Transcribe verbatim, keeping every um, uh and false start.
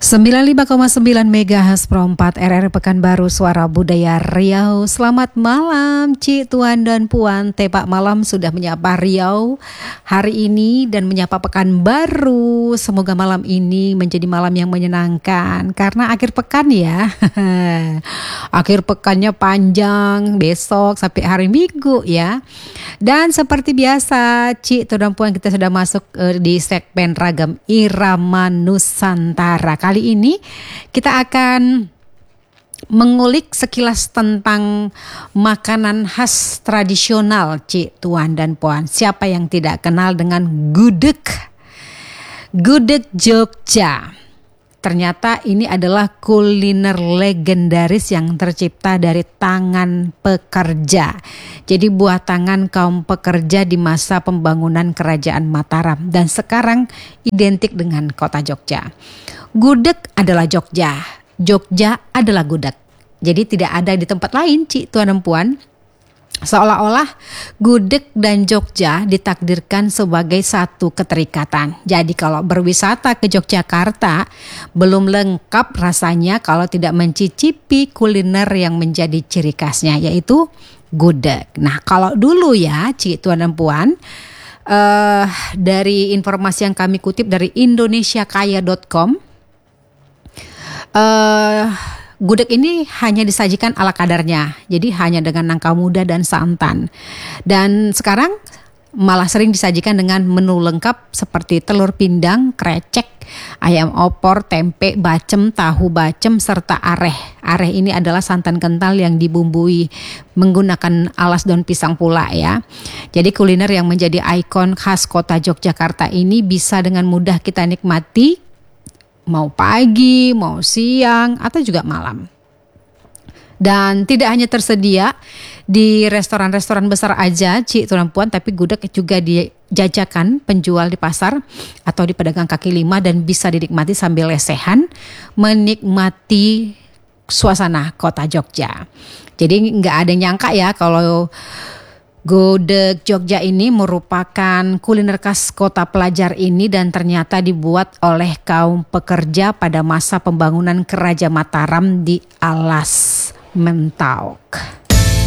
sembilan puluh lima koma sembilan MHz Pro empat R R Pekanbaru Suara Budaya Riau. Selamat malam Cik, Tuan dan Puan. Tepak malam sudah menyapa Riau hari ini dan menyapa Pekanbaru. Semoga malam ini menjadi malam yang menyenangkan karena akhir pekan ya. Akhir pekannya panjang, besok sampai hari Minggu ya. Dan seperti biasa Cik, Tuan dan Puan, kita sudah masuk uh, di segmen Ragam Irama Nusantara. Kali ini kita akan mengulik sekilas tentang makanan khas tradisional Cik, Tuan dan Puan. Siapa yang tidak kenal dengan gudeg? Gudeg Jogja. Ternyata ini adalah kuliner legendaris yang tercipta dari tangan pekerja. Jadi buah tangan kaum pekerja di masa pembangunan Kerajaan Mataram dan sekarang identik dengan kota Jogja. Gudeg adalah Jogja, Jogja adalah gudeg. Jadi tidak ada di tempat lain Cik, Tuan dan Puan. Seolah-olah gudeg dan Jogja ditakdirkan sebagai satu keterikatan. Jadi kalau berwisata ke Yogyakarta belum lengkap rasanya kalau tidak mencicipi kuliner yang menjadi ciri khasnya, yaitu gudeg. Nah kalau dulu ya Cik, Tuan dan Puan, uh, dari informasi yang kami kutip dari indonesia kaya dot com, uh, gudeg ini hanya disajikan ala kadarnya, jadi hanya dengan nangka muda dan santan. Dan sekarang malah sering disajikan dengan menu lengkap seperti telur pindang, krecek, ayam opor, tempe, bacem, tahu bacem, serta areh. Areh ini adalah santan kental yang dibumbui menggunakan alas daun pisang pula ya. Jadi kuliner yang menjadi ikon khas kota Yogyakarta ini bisa dengan mudah kita nikmati mau pagi, mau siang, atau juga malam. Dan tidak hanya tersedia di restoran-restoran besar aja Cik, Tuan dan Puan, tapi gudeg juga dijajakan penjual di pasar atau di pedagang kaki lima dan bisa dinikmati sambil lesehan menikmati suasana kota Jogja. Jadi nggak ada nyangka ya kalau gudeg Jogja ini merupakan kuliner khas kota pelajar ini dan ternyata dibuat oleh kaum pekerja pada masa pembangunan Kerajaan Mataram di Alas Mentauk.